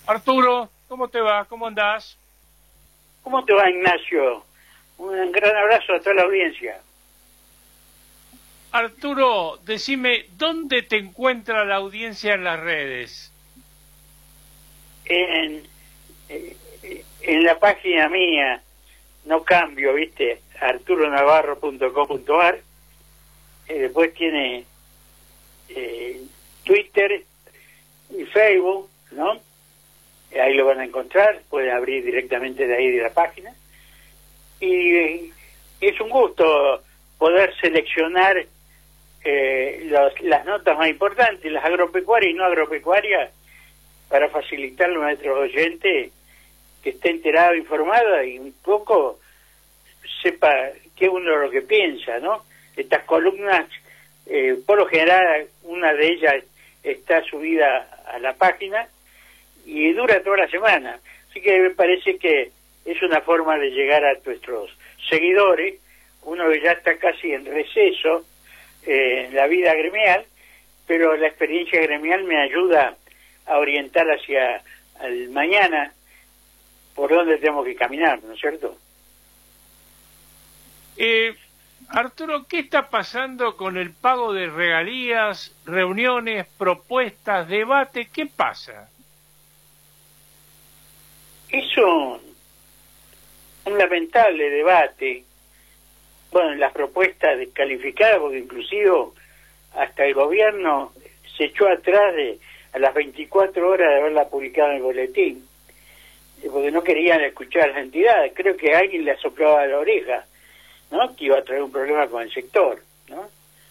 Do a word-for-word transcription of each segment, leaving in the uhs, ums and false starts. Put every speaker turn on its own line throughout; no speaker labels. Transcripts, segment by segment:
Arturo, ¿cómo te va? ¿Cómo andás?
¿Cómo te va, Ignacio? Un gran abrazo a toda la audiencia.
Arturo, decime, ¿dónde te encuentra la audiencia en las redes?
En, en la página mía, no cambio, ¿viste? arturo navarro punto com punto ar. Eh, después tiene eh, Twitter y Facebook, ¿no? Ahí lo van a encontrar, pueden abrir directamente de ahí de la página. Y eh, es un gusto poder seleccionar eh, los, las notas más importantes, las agropecuarias y no agropecuarias, para facilitarle a nuestros oyentes que esté enterado, informado y un poco sepa qué uno lo que piensa, ¿no? Estas columnas, eh, por lo general, una de ellas está subida a la página y dura toda la semana. Así que me parece que es una forma de llegar a nuestros seguidores, uno que ya está casi en receso eh, en la vida gremial, pero la experiencia gremial me ayuda a orientar hacia el mañana por dónde tenemos que caminar, ¿no es cierto?
Eh, Arturo, ¿qué está pasando con el pago de regalías, reuniones, propuestas, debate? ¿Qué pasa?
Es un, un lamentable debate. Bueno, las propuestas descalificadas, porque inclusive hasta el gobierno se echó atrás de a las veinticuatro horas de haberla publicado en el boletín, porque no querían escuchar a las entidades. Creo que alguien le soplaba la oreja, ¿no? Que iba a traer un problema con el sector, ¿no?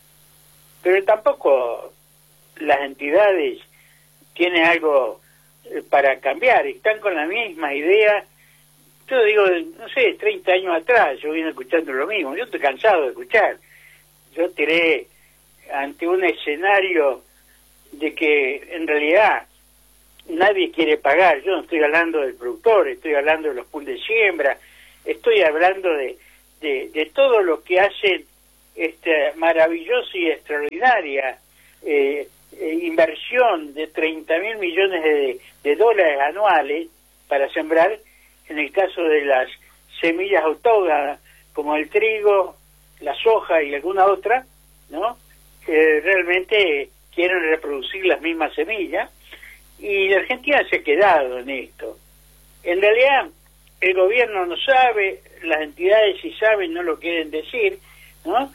Pero tampoco las entidades tienen algo para cambiar, están con la misma idea. Yo digo, no sé, treinta años atrás yo vine escuchando lo mismo. Yo estoy cansado de escuchar. Yo tiré ante un escenario de que en realidad nadie quiere pagar. Yo no estoy hablando del productor, estoy hablando de los pools de siembra, estoy hablando de, de, de todo lo que hacen esta maravillosa y extraordinaria eh, eh, inversión de treinta mil millones de, de dólares anuales para sembrar, en el caso de las semillas autóctonas como el trigo, la soja y alguna otra, ¿no? Que realmente quieren reproducir las mismas semillas, y la Argentina se ha quedado en esto. En realidad, el gobierno no sabe, las entidades si saben no lo quieren decir, ¿no?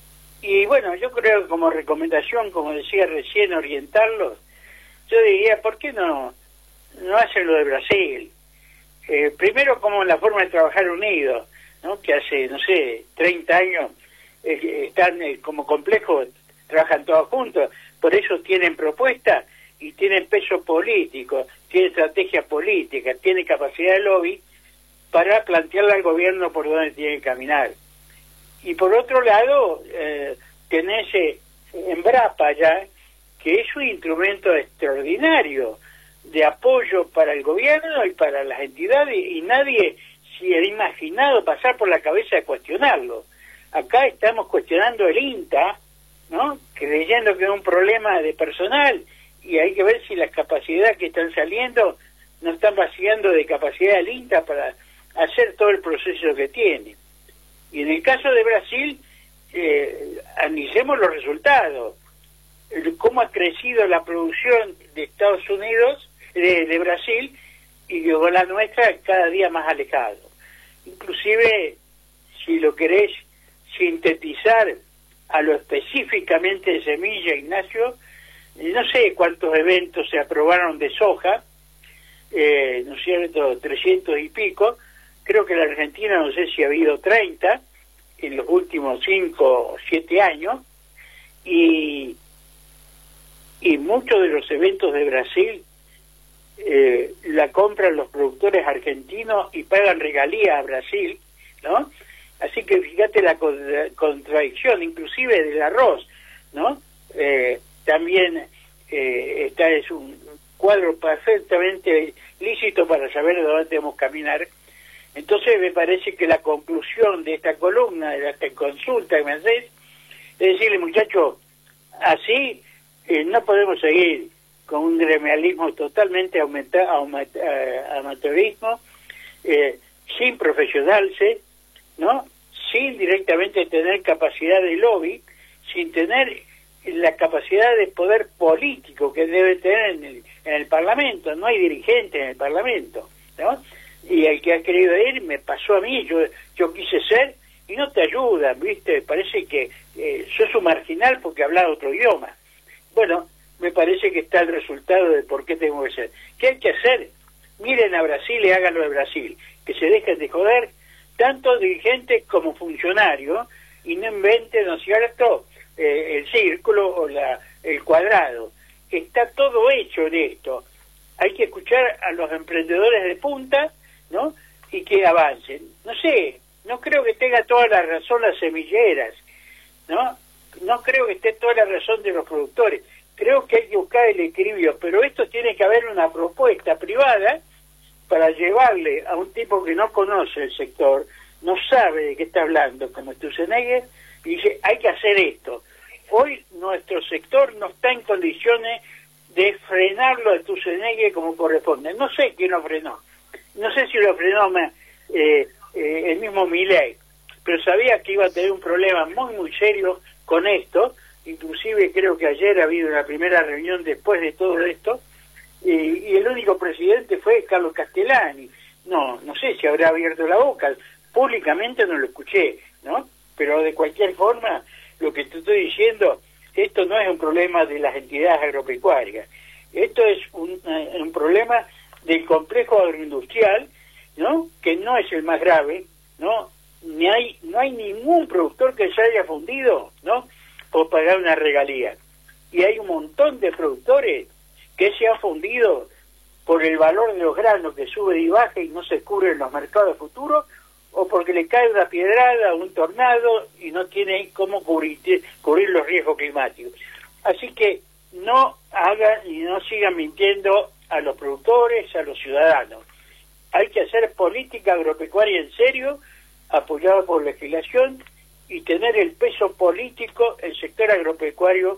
Y bueno, yo creo que como recomendación, como decía recién, orientarlos, yo diría, ¿por qué no, no hacen lo de Brasil? Eh, primero, como la forma de trabajar unidos, ¿no? Que hace, no sé, treinta años eh, están eh, como complejos, trabajan todos juntos, por eso tienen propuestas y tienen peso político, tienen estrategia política, tienen capacidad de lobby para plantearle al gobierno por dónde tiene que caminar. Y por otro lado, eh, tenés eh, Embrapa ya, que es un instrumento extraordinario de apoyo para el gobierno y para las entidades, y nadie se ha imaginado pasar por la cabeza de cuestionarlo. Acá estamos cuestionando el INTA, ¿no? Creyendo que es un problema de personal, y hay que ver si las capacidades que están saliendo no están vaciando de capacidad del INTA para hacer todo el proceso que tiene. Y en el caso de Brasil, eh, analicemos los resultados, cómo ha crecido la producción de Estados Unidos, de, de Brasil, y con la nuestra cada día más alejado. Inclusive, si lo querés sintetizar a lo específicamente de semilla, Ignacio, no sé cuántos eventos se aprobaron de soja, eh, ¿no es cierto?, trescientos y pico. Creo que en la Argentina no sé si ha habido treinta en los últimos cinco o siete años, y, y muchos de los eventos de Brasil eh, la compran los productores argentinos y pagan regalías a Brasil, ¿no? Así que fíjate la contradicción, inclusive del arroz, ¿no? Eh, también eh, esta es un cuadro perfectamente lícito para saber de dónde debemos caminar. Entonces me parece que la conclusión de esta columna, de esta consulta que me haces, es decirle, muchachos, así eh, no podemos seguir. con un gremialismo totalmente aumenta, aumenta, uh, amateurismo, eh, sin profesionarse, ¿no? Sin directamente tener capacidad de lobby, sin tener la capacidad de poder político que debe tener en el, en el Parlamento. No hay dirigente en el Parlamento, ¿no? Y el que ha querido ir me pasó a mí, yo yo quise ser, y no te ayudan, ¿viste? Parece que eh, sos un marginal porque hablas otro idioma. Bueno, me parece que está el resultado de por qué tengo que ser. ¿Qué hay que hacer? Miren a Brasil y háganlo de Brasil, que se dejen de joder, tanto dirigentes como funcionarios, y no inventen, ¿no es cierto?, eh, el círculo o la, el cuadrado. Está todo hecho en esto. Hay que escuchar a los emprendedores de punta, ¿no?, y que avancen. No sé, no creo que tenga toda la razón las semilleras, ¿no? No creo que esté toda la razón de los productores. Creo que hay que buscar el equilibrio, pero esto tiene que haber una propuesta privada para llevarle a un tipo que no conoce el sector, no sabe de qué está hablando, como Sturzenegger, y dice, hay que hacer esto. Hoy nuestro sector no está en condiciones de frenarlo a Sturzenegger como corresponde. No sé quién lo frenó. No sé si lo frenó eh, eh, el mismo Milei, pero sabía que iba a tener un problema muy, muy serio con esto. Inclusive creo que ayer ha habido una primera reunión después de todo esto, y, y el único presidente fue Carlos Castellani. No, no sé si habrá abierto la boca, públicamente no lo escuché, ¿no? Pero de cualquier forma, lo que te estoy diciendo, esto no es un problema de las entidades agropecuarias, esto es un, un problema del complejo agroindustrial, ¿no?, que no es el más grave, ¿no? Ni hay, no hay ningún productor que se haya fundido, ¿no?, por pagar una regalía. Y hay un montón de productores que se han fundido por el valor de los granos que sube y baja y no se cubre en los mercados futuros, o porque le cae una piedrada, un tornado y no tiene cómo cubrir, cubrir los riesgos climáticos. Así que no hagan y no sigan mintiendo a los productores, a los ciudadanos. Hay que hacer política agropecuaria en serio, apoyada por legislación, y tener el peso político el sector agropecuario